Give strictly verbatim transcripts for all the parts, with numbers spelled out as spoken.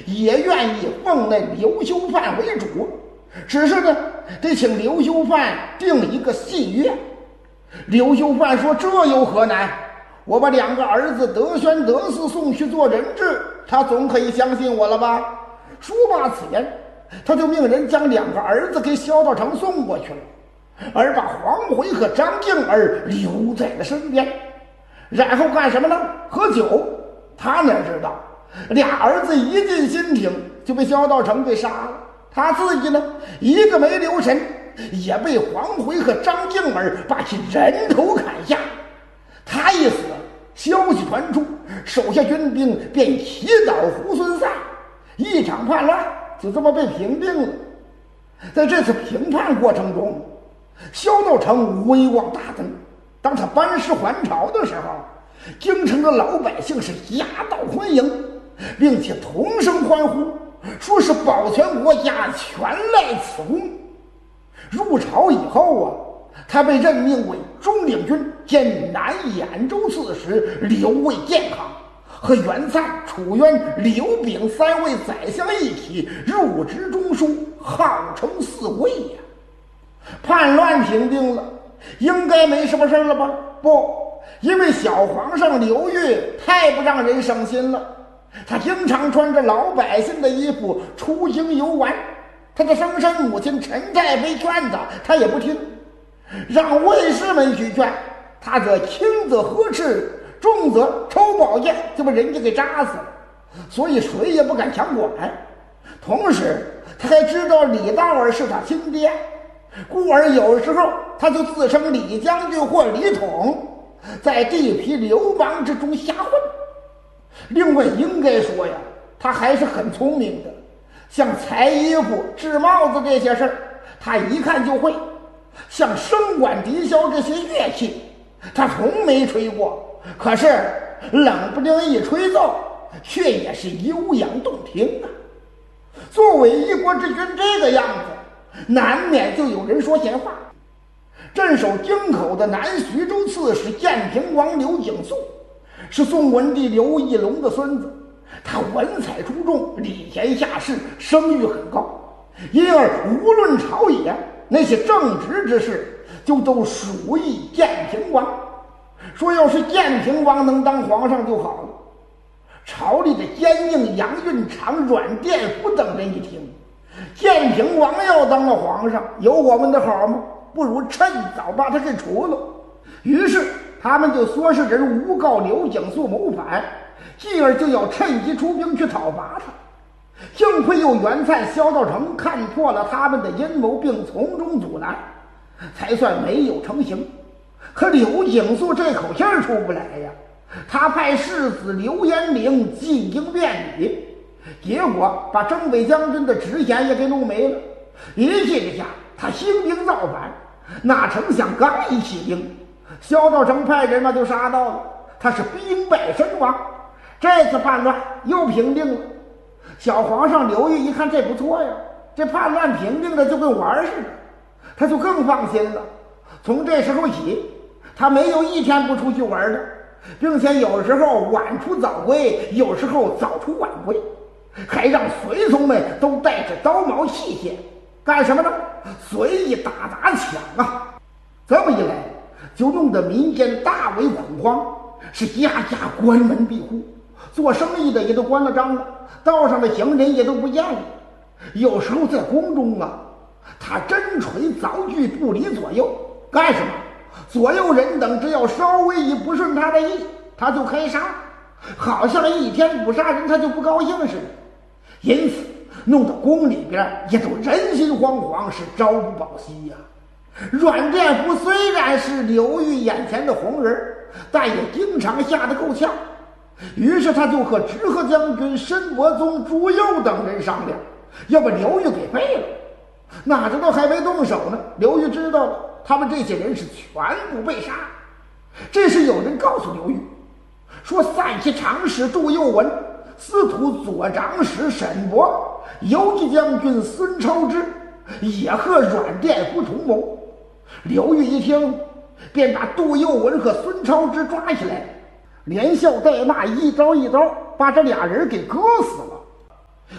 也愿意奉那刘修范为主，只是呢，得请刘修范定一个信约。刘修范说：“这有何难？我把两个儿子德宣、德嗣送去做人质，他总可以相信我了吧？”说罢此言，他就命人将两个儿子给萧道成送过去了，而把黄回和张敬儿留在了身边。然后干什么呢？喝酒。他哪知道俩儿子一进新亭就被萧道成给杀了，他自己呢一个没留神，也被黄回和张敬儿把其人头砍下。他一死，消息传出，手下军兵便祈祷胡孙赛，一场叛乱就这么被平定了。在这次平叛过程中，萧道成威望大增。当他班师还朝的时候，京城的老百姓是夹道欢迎，并且同声欢呼，说是保全国家全赖此功。入朝以后啊，他被任命为中领军兼南兖州刺史，刘卫健康，和袁粲、楚渊、刘炳三位宰相一起入职中书，号称四贵呀。叛乱平定了，应该没什么事了吧？不，因为小皇上刘裕太不让人省心了，他经常穿着老百姓的衣服出京游玩。他的生身母亲陈太妃劝他，他也不听，让卫士们去劝，他则轻则呵斥，重则抽宝剑就把人家给扎死了，所以谁也不敢强管。同时他还知道李大儿是他亲爹，故而有时候他就自称李将军或李统，在地痞流氓之中瞎混。另外应该说呀，他还是很聪明的，像裁衣服、制帽子这些事儿，他一看就会；像笙管、笛箫这些乐器，他从没吹过，可是冷不丁一吹奏，却也是悠扬动听啊。作为一国之君这个样子，难免就有人说闲话。镇守京口的南徐州刺史建平王刘景素，是宋文帝刘义隆的孙子，他文采出众，礼贤下士，声誉很高，因而无论朝野那些正直之事，就都属意建平王。说要是建平王能当皇上就好了。朝里的监应杨运长、阮殿甫等人一听，建平王要当了皇上，有我们的好吗？不如趁早把他给除了。于是他们就说是人诬告刘景素谋反，继而就要趁机出兵去讨伐他。幸亏有袁粲、萧道成看破了他们的阴谋，并从中阻拦，才算没有成行。可刘景素这口气儿出不来呀，他派世子刘延龄进京辩理，结果把征北将军的职衔也给弄没了。一气之下，他兴兵造反，哪成想刚一起兵，萧道成派人嘛就杀到了，他是兵败身亡。这次叛乱又平定了。小皇上刘裕一看这不错呀，这叛乱平定的就跟玩似的，他就更放心了。从这时候起，他没有一天不出去玩的，并且有时候晚出早归，有时候早出晚归，还让随从们都带着刀矛器械，干什么呢？随意打砸抢啊！这么一来，就弄得民间大为恐慌，是家家关门闭户，做生意的也都关了张了，道上的行人也都不见了。有时候在宫中啊，他针锤凿锯不离左右，干什么？左右人等只要稍微一不顺他的意，他就开杀，好像一天不杀人他就不高兴似的。因此弄得宫里边也都人心惶惶，是朝不保夕呀。阮殿甫虽然是刘裕眼前的红人，但也经常吓得够呛。于是他就和直河将军申伯宗、朱佑等人商量，要把刘裕给废了。哪知道还没动手呢，刘裕知道了，他们这些人是全部被杀。这时有人告诉刘裕说，散骑常侍祝佑文、司徒左长史沈伯、游击将军孙超之也和阮殿甫同谋。刘裕一听，便把杜佑文和孙超之抓起来，连笑带骂，一刀一刀把这俩人给割死了。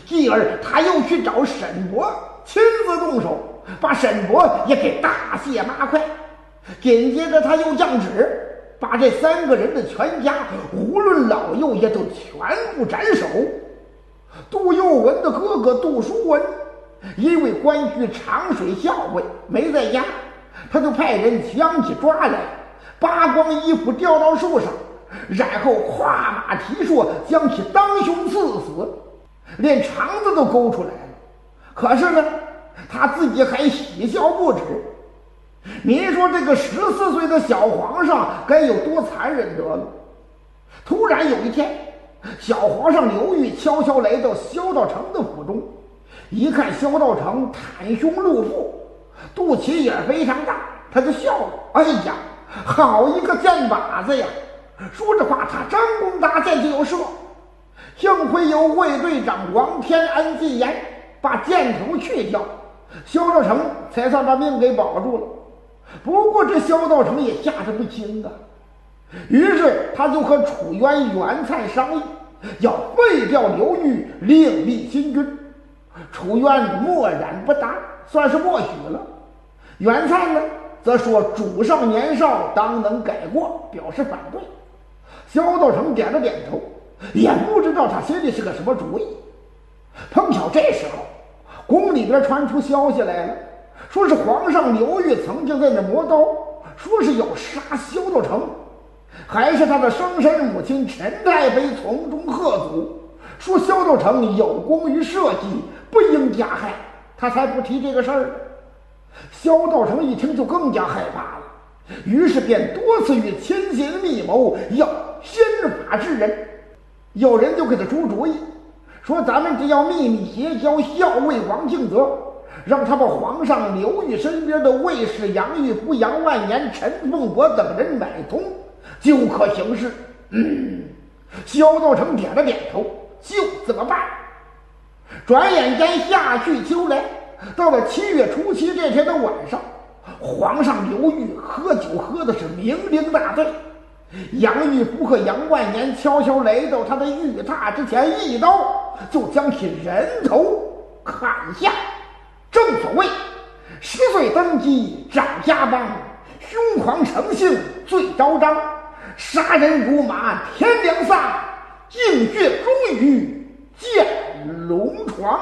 继而他又去找沈伯，亲自动手，把沈伯也给大卸八块。紧接着他又降旨，把这三个人的全家，无论老幼，也都全部斩首。杜佑文的哥哥杜叔文，因为官居长水校尉，没在家，他就派人将其抓来，扒光衣服吊到树上，然后跨马提槊将其当胸刺死，连肠子都勾出来了。可是呢，他自己还喜笑不止。您说这个十四岁的小皇上该有多残忍得了？突然有一天，小皇上刘裕悄悄来到萧道成的府中，一看萧道成袒胸露腹，肚脐也非常大，他就笑了：“哎呀，好一个箭靶子呀！”说着话，他张弓搭箭就要射，幸亏有卫队长王天安进言，把箭头去掉，萧道成才算把命给保住了。不过这萧道成也吓得不轻啊，于是他就和楚渊、袁粲商议，要废掉刘裕，另立新君。楚渊默然不答，算是默许了。袁粲呢，则说主上年少，当能改过，表示反对。萧道成点了点头，也不知道他心里是个什么主意。碰巧这时候，宫里边传出消息来了，说是皇上刘裕曾经在那磨刀，说是要杀萧道成，还是他的生身母亲陈太妃从中喝阻，说萧道成有功于社稷，不应加害，他才不提这个事儿。萧道成一听就更加害怕了，于是便多次与亲信密谋，要先法治人。有人就给他出主意，说咱们只要秘密结交校尉王敬泽，让他把皇上刘裕身边的卫士杨玉福、杨万年、陈凤伯等人买通，就可行事。嗯，萧道成点了点头，就这么办。转眼间夏去秋来，到了七月初七这天的晚上，皇上刘裕喝酒喝的是酩酊大醉。杨玉福和杨万年悄悄来到他的玉榻之前，一刀就将其人头砍下。正所谓十岁登基长家邦，凶狂成性最昭彰，杀人如麻天良丧，映月终于见龙床。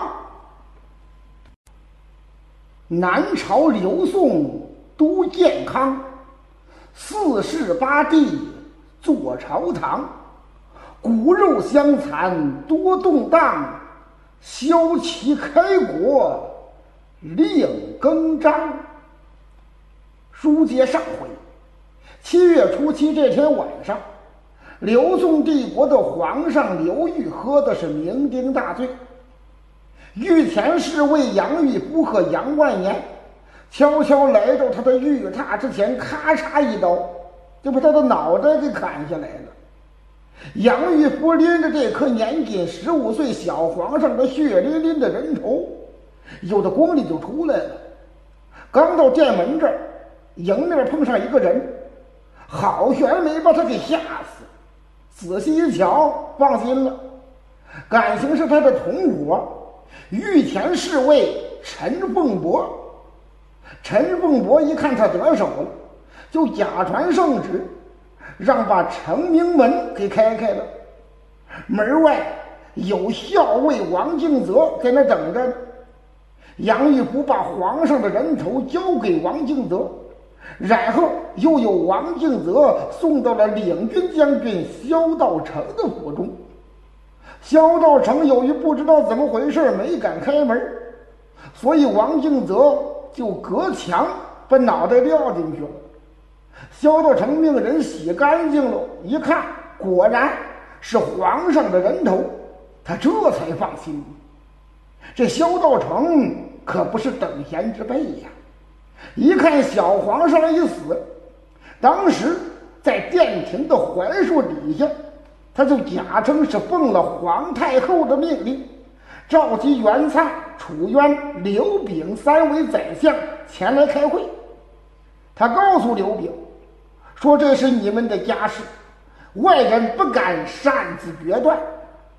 南朝刘宋都建康，四世八帝坐朝堂，骨肉相残多动荡，萧齐开国另更张。书接上回，七月初七这天晚上，刘宋帝国的皇上刘裕喝的是酩酊大醉，御前侍卫杨玉福和杨万年悄悄来到他的御榻之前，咔嚓一刀就把他的脑袋给砍下来了。杨玉福拎着这颗年仅十五岁小皇上的血淋淋的人头，有的宫里就出来了。刚到殿门这儿，迎面碰上一个人，好悬没把他给吓死。仔细一瞧，放心了，感情是他的同伙御前侍卫陈凤伯。陈凤伯一看他得手了，就假传圣旨，让把承明门给开开了。门外有校尉王敬泽在那等着呢。杨玉福把皇上的人头交给王敬泽，然后又有王敬泽送到了领军将军萧道成的府中。萧道成由于不知道怎么回事，没敢开门，所以王敬泽就隔墙把脑袋撂进去了。萧道成命人洗干净了，一看果然是皇上的人头，他这才放心。这萧道成可不是等闲之辈呀！一看小皇上一死，当时在殿庭的槐树底下，他就假称是奉了皇太后的命令，召集袁粲、楚渊、刘炳三位宰相前来开会。他告诉刘炳说，这是你们的家事，外人不敢擅自决断。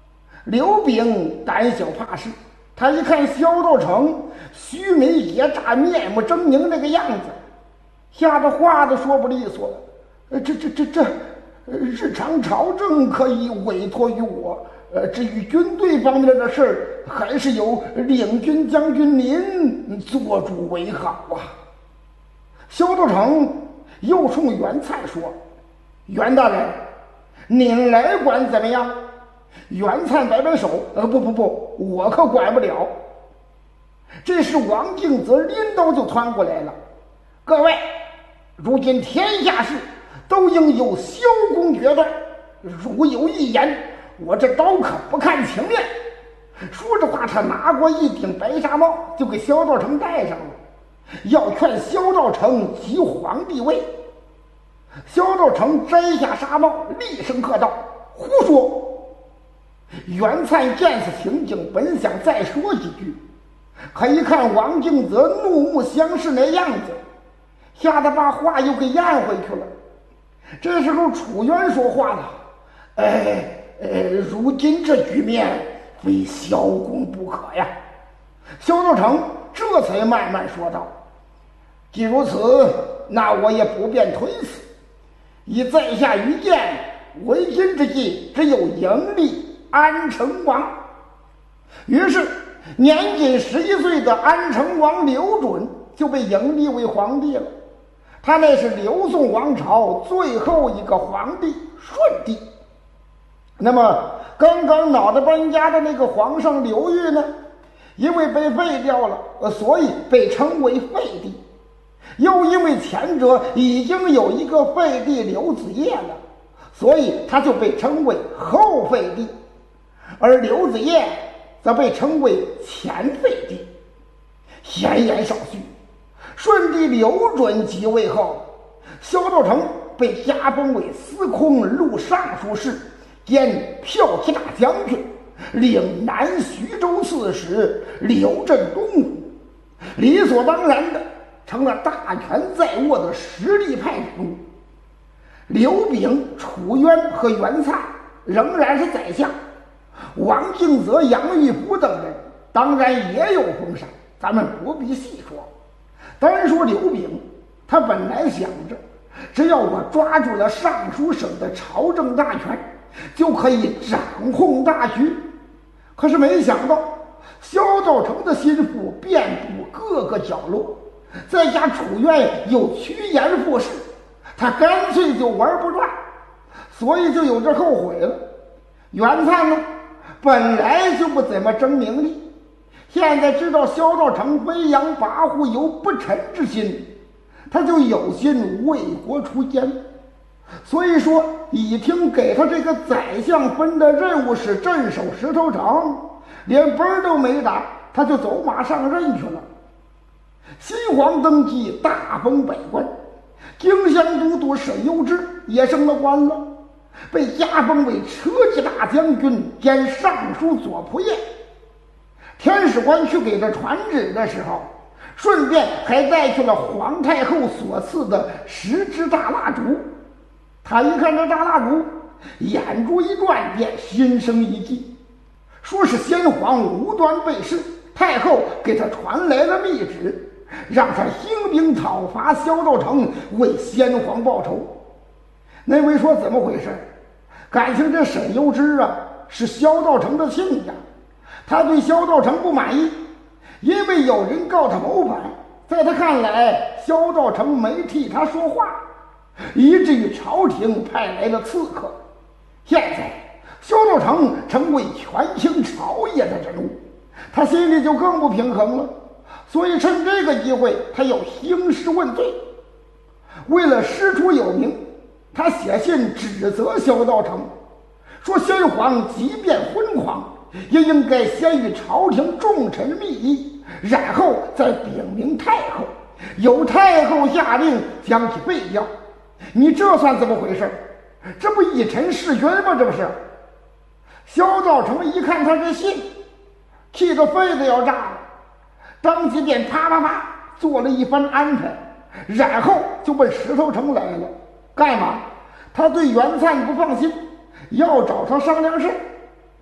刘炳胆小怕事，他一看萧道成须眉野炸、面目狰狞那个样子，吓得话都说不利索了。呃，这这这这，日常朝政可以委托于我，呃，至于军队方面的事儿，还是由领军将军您做主为好啊。萧道成又冲袁灿说：“袁大人，您来管怎么样？”袁灿摆摆手：“呃，不不不，我可管不了。”这时王敬则拎刀就窜过来了：“各位，如今天下事都应由萧公决断，如有一言，我这刀可不看情面。”说着话，他拿过一顶白纱帽，就给萧道成戴上了，要劝萧道成即皇帝位。萧道成摘下纱帽，厉声喝道：“胡说！”袁灿见此情景，本想再说几句，可一看王敬则怒目相视那样子，吓得把话又给咽回去了。这时候楚渊说话了：“哎，呃，如今这局面非萧公不可呀。”萧道成这才慢慢说道：“既如此，那我也不便推辞。以在下愚见，为今之计，只有迎立安成王。”于是年仅十一岁的安成王刘准就被迎立为皇帝了。他那是刘宋王朝最后一个皇帝舜帝。那么刚刚脑袋搬家的那个皇上刘裕呢，因为被废掉了，所以被称为废帝。又因为前者已经有一个废帝刘子业了，所以他就被称为后废帝，而刘子业则被称为前废帝。闲言少叙，舜帝刘准即位后，萧道成被加封为司空录尚书事兼骠骑大将军，领南徐州刺史，刘镇东吴，理所当然的成了大权在握的实力派人物。刘炳、楚渊和袁灿仍然是宰相，王敬则、杨玉福等人当然也有封赏，咱们不必细说。单说刘炳，他本来想着，只要我抓住了尚书省的朝政大权，就可以掌控大局。可是没想到萧道成的心腹遍布各个角落，再加楚渊又趋炎附势，他干脆就玩不转，所以就有这后悔了。袁灿呢，本来就不怎么争名利，现在知道萧道成飞扬跋扈有不臣之心，他就有心为国除奸。所以说一听给他这个宰相分的任务是镇守石头城，连本都没打，他就走马上任去了。新皇登基，大封百官，京乡都督沈攸之也升了官了，被加封为车骑大将军兼尚书左仆射。天使官去给他传旨的时候，顺便还带去了皇太后所赐的十支大蜡烛。他一看这大蜡烛，眼珠一转，便心生一计，说是先皇无端被弑，太后给他传来了密旨，让他兴兵讨伐萧道成，为先皇报仇。那位说怎么回事？感情这沈攸之啊是萧道成的亲家，他对萧道成不满意，因为有人告他谋反，在他看来萧道成没替他说话，以至于朝廷派来了刺客。现在萧道成成为权倾朝野的人物，他心里就更不平衡了，所以趁这个机会他要兴师问罪。为了师出有名，他写信指责萧道成，说先皇即便昏狂，也应该先与朝廷重臣密议，然后再禀明太后，由太后下令将其废掉。你这算怎么回事？这不以臣弑君吗？这不是。萧道成一看他这信，气得肺子要炸了，当即便啪啪啪做了一番安排，然后就奔石头城来了。干嘛？他对袁灿不放心，要找他商量事。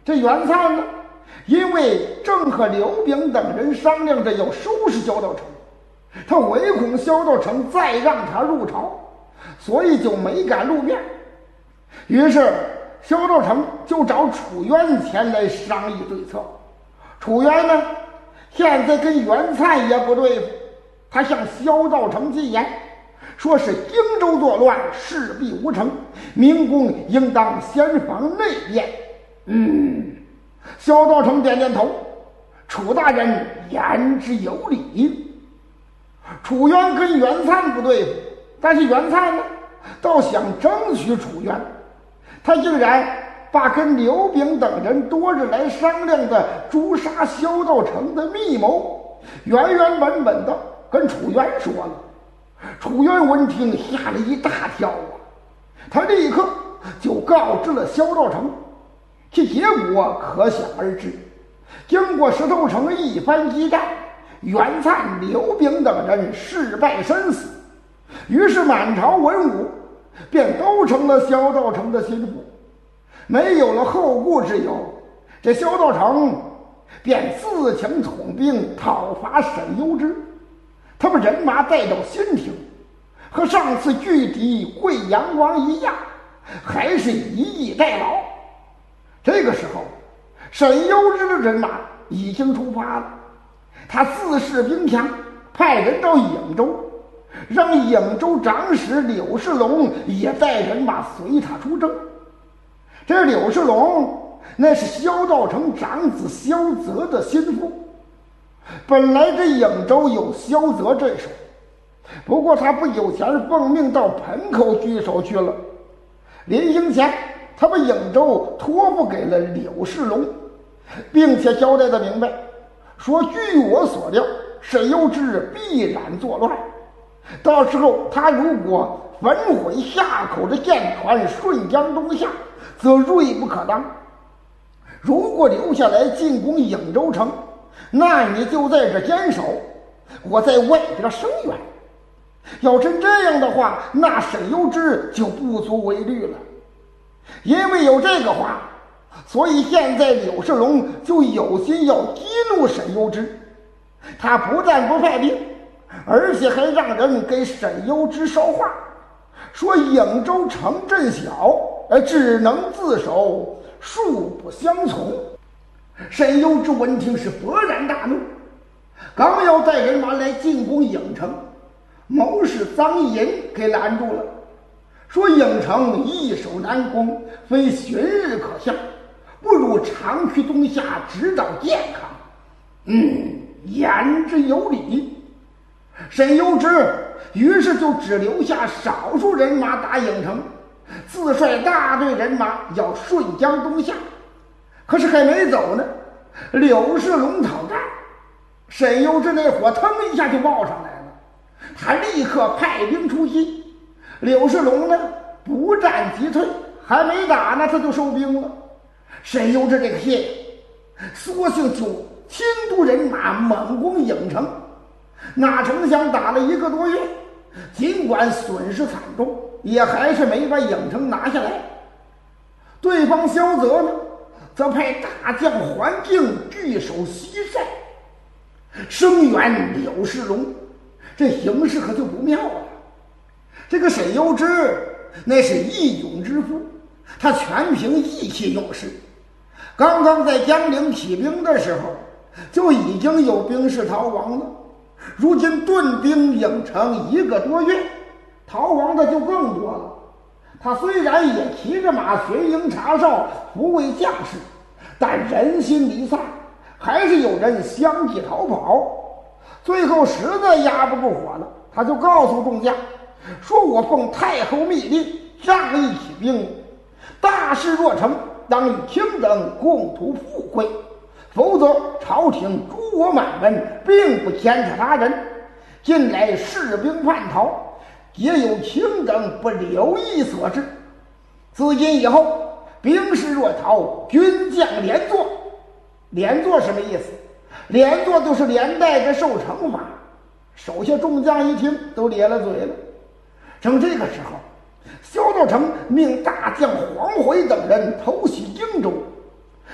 这袁灿呢，因为正和刘炳等人商量着要收拾萧道成，他唯恐萧道成再让他入朝，所以就没敢露面。于是萧道成就找楚渊前来商议对策。楚渊呢，现在跟袁灿也不对付，他向萧道成进言，说是荆州作乱，势必无成，明公应当先防内变。嗯，萧道成点点头，楚大人言之有理。楚渊跟袁灿不对付，但是袁灿呢，倒想争取楚渊，他竟然把跟刘炳等人多日来商量的诛杀萧道成的密谋，原原本本的跟楚渊说了。楚渊闻听吓了一大跳啊，他立刻就告知了萧道成，其结果可想而知。经过石头城一番激战，袁灿、刘炳等人事败身死，于是满朝文武便都成了萧道成的心腹，没有了后顾之忧。这萧道成便自请统兵讨伐沈攸之，他们人马带到新亭，和上次拒敌惠阳王一样，还是以逸待劳。这个时候，沈攸之的人马已经出发了，他自恃兵强，派人到颍州，让颍州长史柳世龙也带人马随他出征。这柳世龙那是萧道成长子萧泽的心腹，本来这颍州有萧泽镇守，不过他不久前奉命到盆口居守去了。临行前，他把颍州托付给了柳世龙，并且交代的明白，说据我所料，沈攸之必然作乱，到时候他如果焚毁夏口的舰船顺江东下，则锐不可当；如果留下来进攻颍州城，那你就在这坚守，我在外边声援。要真这样的话，那沈攸之就不足为虑了。因为有这个话，所以现在柳世龙就有心要激怒沈攸之。他不但不派兵，而且还让人给沈攸之捎话，说颍州城镇小，只能自守，恕不相从。沈攸之闻听是勃然大怒，刚要带人马来进攻颍城，谋士臧寅给拦住了，说颍城易守难攻，非旬日可向，不如长驱东下，直捣健康。嗯，言之有理。沈攸之于是就只留下少数人马打颍城，自率大队人马要顺江东下。可是还没走呢，柳世龙讨战，沈攸之那火腾一下就冒上来了，他立刻派兵出击。柳世龙呢，不战即退，还没打呢他就收兵了。沈攸之这个气，索性就亲督人马猛攻颍城，哪成想打了一个多月，尽管损失惨重，也还是没把颍城拿下来。对方萧泽呢，则派大将桓敬据守西塞，声援柳世龙，这形势可就不妙了。这个沈攸之那是义勇之夫，他全凭义气用事。刚刚在江陵起兵的时候，就已经有兵士逃亡了，如今顿兵颍城一个多月，逃亡的就更多了。他虽然也骑着马巡营查哨，抚慰将士，但人心离散，还是有人相继逃跑。最后实在压不住火了，他就告诉众将，说我奉太后密令，仗义起兵，大事若成，当与卿等共图富贵，否则朝廷诛我满门，并不牵扯他人。近来士兵叛逃，也有卿等不留意所致。自今以后，兵士若逃，军将连坐。连坐什么意思？连坐就是连带着受惩罚。手下众将一听，都咧了嘴了。正这个时候，萧道成命大将黄回等人偷袭荆州，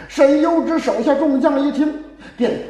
沈攸之手下众将一听，便